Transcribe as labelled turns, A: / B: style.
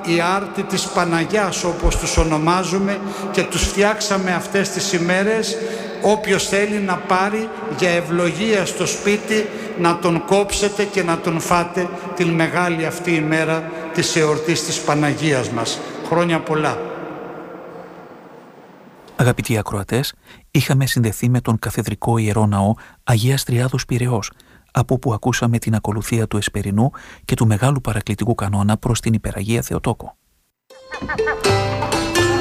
A: η άρτη της Παναγιάς, όπως τους ονομάζουμε, και τους φτιάξαμε αυτές τις ημέρες. Όποιος θέλει να πάρει για ευλογία στο σπίτι, να τον κόψετε και να τον φάτε την μεγάλη αυτή ημέρα της εορτής της Παναγίας μας. Χρόνια πολλά.
B: Αγαπητοί ακροατές, είχαμε συνδεθεί με τον Καθεδρικό Ιερό Ναό Αγίας Τριάδος Πειραιώς, από όπου ακούσαμε την ακολουθία του Εσπερινού και του Μεγάλου Παρακλητικού Κανόνα προς την Υπεραγία Θεοτόκο.